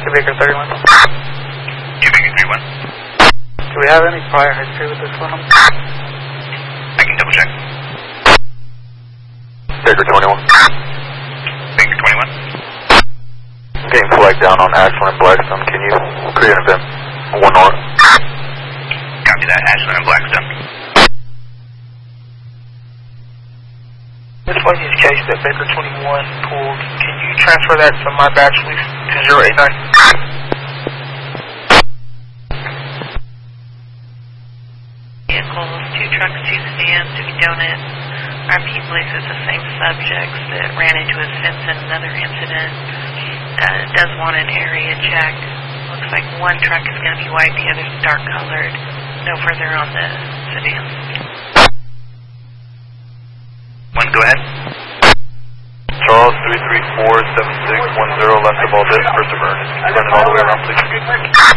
to Baker 31. 2 Baker 31. Do we have any prior history with this one? I can double check. Baker 21. Baker 21. Getting flagged down on Ashland and Blackstone. Can you create an event? 1 north. Copy that, Ashland and Blackstone. This one is case that Baker 21 pulled. Can you transfer that from my batch list to 089? Vehicles, 2 trucks, 2 sedans, 2 donuts. RP believes it's the same subjects that ran into a fence in another incident. Does want an area check. Looks like one truck is going to be white, the other's dark colored. No further on the sedans. 1, go ahead. Charles 3347610 left of all this, first of earnest. Turn it all the way around, please.